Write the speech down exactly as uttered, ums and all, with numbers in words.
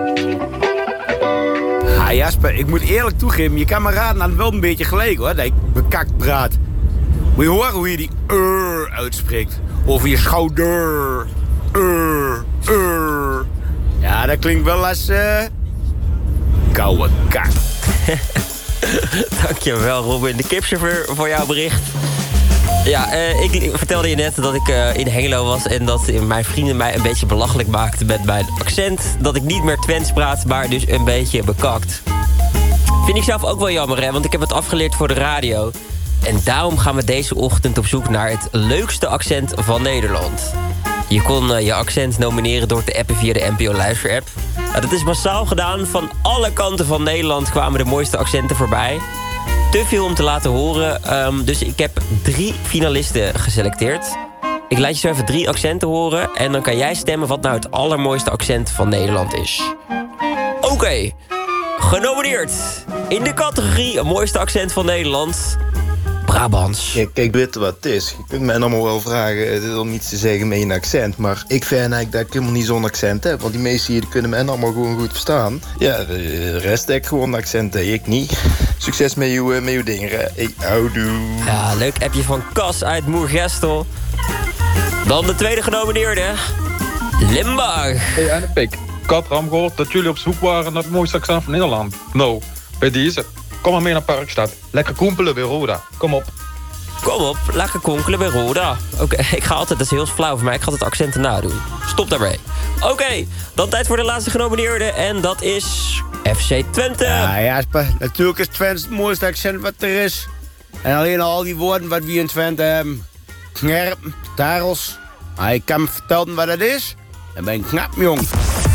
Ah, Jasper, ik moet eerlijk toegeven, je kan me raden aan het wel een beetje gelijk, hoor, dat ik bekakt praat. Moet je horen hoe je die er uitspreekt? Over je schouder. Er, er. Ja, dat klinkt wel als uh, koude kak. Dankjewel, Robin de Kipchauffeur, voor jouw bericht. Ja, uh, ik vertelde je net dat ik uh, in Hengelo was... en dat mijn vrienden mij een beetje belachelijk maakten met mijn accent. Dat ik niet meer Twents praat, maar dus een beetje bekakt. Vind ik zelf ook wel jammer, hè, want ik heb het afgeleerd voor de radio. En daarom gaan we deze ochtend op zoek naar het leukste accent van Nederland. Je kon uh, je accent nomineren door te appen via de N P O Luister-app. Nou, dat is massaal gedaan. Van alle kanten van Nederland kwamen de mooiste accenten voorbij. Te veel om te laten horen. Um, dus ik heb drie finalisten geselecteerd. Ik laat je zo even drie accenten horen. En dan kan jij stemmen wat nou het allermooiste accent van Nederland is. Oké. Okay. Genomineerd in de categorie mooiste accent van Nederland... Brabants. Ja, kijk, weet je wat het is? Je kunt mij allemaal wel vragen om iets te zeggen met een accent. Maar ik vind eigenlijk dat ik helemaal niet zo'n accent heb. Want die meesten hier kunnen mij allemaal gewoon goed verstaan. Ja, de rest heb ik gewoon een accent, ik niet. Succes met uw, met uw dingen. Hey, houdoe. Ja, leuk appje van Cas uit Moergestel. Dan de tweede genomineerde. Limburg. Hey, en Pik. Ik had erom gehoord dat jullie op zoek waren naar het mooiste accent van Nederland. Nou, bij deze. Kom maar mee naar Parkstad. Lekker koempelen bij Roda. Kom op. Kom op, lekker konkelen bij Roda. Oké, okay, ik ga altijd, dat is heel flauw voor mij, ik ga het accenten nadoen. Stop daarmee. Oké, okay, dan tijd voor de laatste genomineerde. En dat is F C Twente. Ja, Jasper, natuurlijk is Twente het mooiste accent wat er is. En alleen al die woorden wat we in Twente hebben. Knerpen, tarels. Maar ik kan me vertellen wat dat is. Dan ben ik knap, jong.